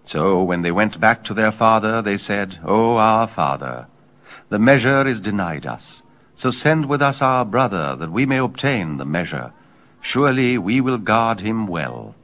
So when they went back to their father, they said, O our father, the measure is denied us. So send with us our brother, that we may obtain the measure. Surely we will guard him well.